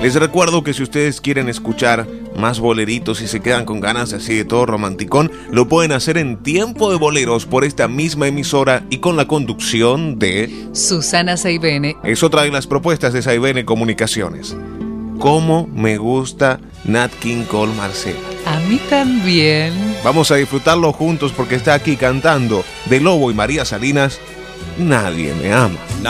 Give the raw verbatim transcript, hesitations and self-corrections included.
Les recuerdo que si ustedes quieren escuchar más boleritos y se quedan con ganas así de todo romanticón, lo pueden hacer en Tiempo de Boleros por esta misma emisora y con la conducción de Susana Saibene. Es otra de las propuestas de Saibene Comunicaciones. ¿Cómo me gusta Nat King Cole Marcela? A mí también. Vamos a disfrutarlo juntos porque está aquí cantando de Lobo y María Salinas. Nadie me ama.